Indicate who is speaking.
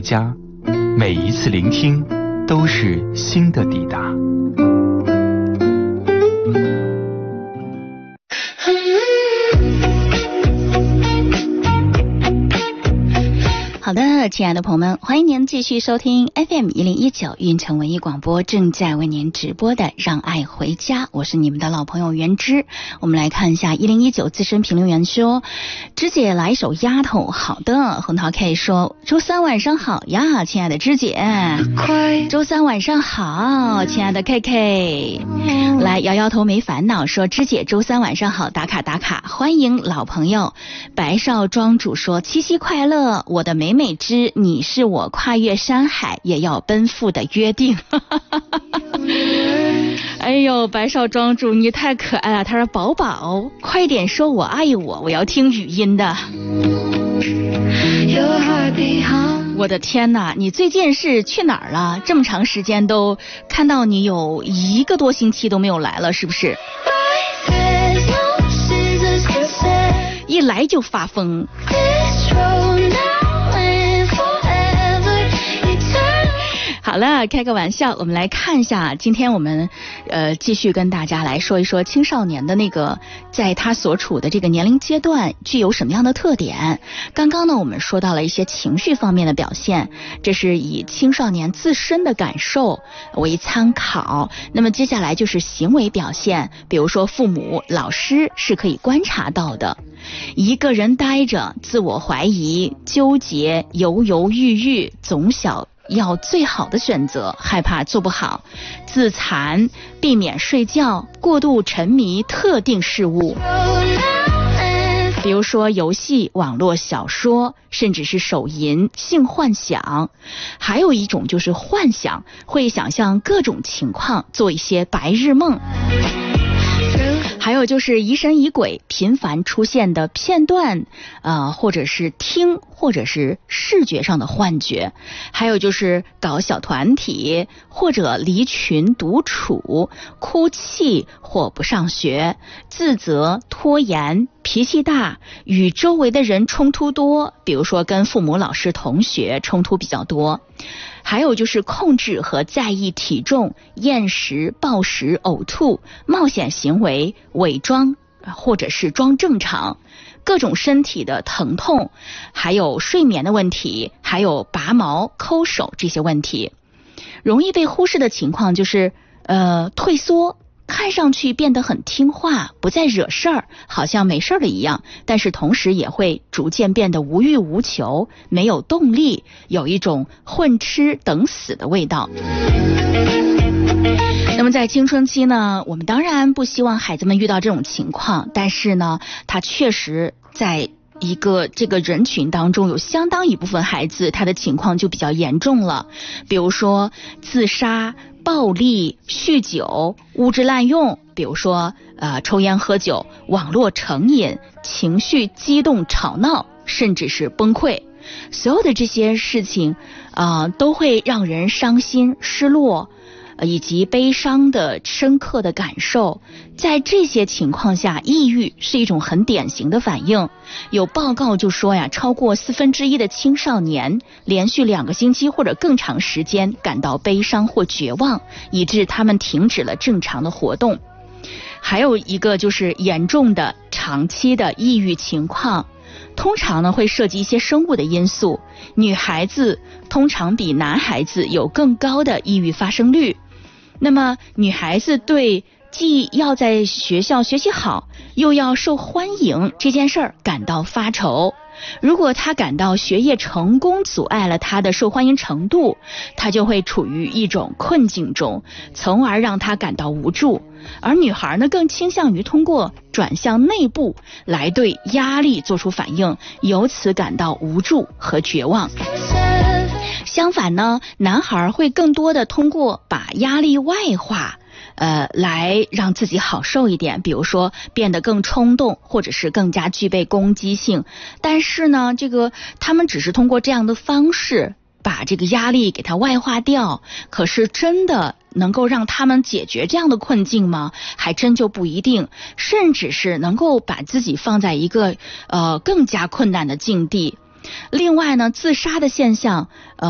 Speaker 1: 家，每一次聆听都是新的抵达。
Speaker 2: 好的，亲爱的朋友们，欢迎您继续收听 FM1019 运城文艺广播正在为您直播的让爱回家，我是你们的老朋友袁之。我们来看一下1019自身评论员说，芝姐来一首丫头。好的，红桃 K 说周三晚上好呀，亲爱的芝姐。周三晚上好，亲爱的 KK。来摇摇头没烦恼说，芝姐周三晚上好，打卡打卡，欢迎老朋友。白少庄主说，七夕快乐，我的美美之，你是我跨越山海也要奔赴的约定。哎呦，白少庄主你太可爱了。他说，宝宝快点说我爱我，我要听语音的。我的天哪，你最近是去哪儿了？这么长时间都看到你有1个多星期都没有来了，是不是？一来就发疯。好了，开个玩笑，我们来看一下，今天我们继续跟大家来说一说青少年的那个在他所处的这个年龄阶段具有什么样的特点。刚刚呢我们说到了一些情绪方面的表现，这是以青少年自身的感受为参考。那么接下来就是行为表现，比如说父母、老师是可以观察到的。一个人呆着，自我怀疑、纠结、犹犹豫豫，总想要最好的选择，害怕做不好，自残，避免睡觉，过度沉迷特定事物，比如说游戏、网络小说，甚至是手淫、性幻想。还有一种就是幻想，会想象各种情况，做一些白日梦。还有就是疑神疑鬼，频繁出现的片段，或者是听，或者是视觉上的幻觉。还有就是搞小团体，或者离群独处，哭泣或不上学，自责、拖延，脾气大，与周围的人冲突多，比如说跟父母、老师、同学冲突比较多。还有就是控制和在意体重，厌食、暴食、呕吐，冒险行为，伪装或者是装正常，各种身体的疼痛，还有睡眠的问题，还有拔毛、抠手这些问题。容易被忽视的情况就是退缩，看上去变得很听话，不再惹事儿，好像没事儿了一样，但是同时也会逐渐变得无欲无求，没有动力，有一种混吃等死的味道。那么在青春期呢，我们当然不希望孩子们遇到这种情况，但是呢，他确实在这个人群当中有相当一部分孩子他的情况就比较严重了，比如说自杀、暴力、酗酒、物质滥用，比如说抽烟喝酒、网络成瘾、情绪激动吵闹，甚至是崩溃。所有的这些事情都会让人伤心失落，以及悲伤的深刻的感受。在这些情况下，抑郁是一种很典型的反应。有报告就说呀，超过1/4的青少年连续2个星期或者更长时间感到悲伤或绝望，以致他们停止了正常的活动。还有一个就是严重的长期的抑郁情况，通常呢会涉及一些生物的因素，女孩子通常比男孩子有更高的抑郁发生率。那么女孩子对既要在学校学习好，又要受欢迎这件事儿感到发愁。如果她感到学业成功阻碍了她的受欢迎程度，她就会处于一种困境中，从而让她感到无助。而女孩呢，更倾向于通过转向内部来对压力做出反应，由此感到无助和绝望。相反呢，男孩会更多的通过把压力外化，来让自己好受一点，比如说变得更冲动，或者是更加具备攻击性。但是呢，他们只是通过这样的方式把这个压力给它外化掉，可是真的能够让他们解决这样的困境吗？还真就不一定，甚至是能够把自己放在一个更加困难的境地。另外呢，自杀的现象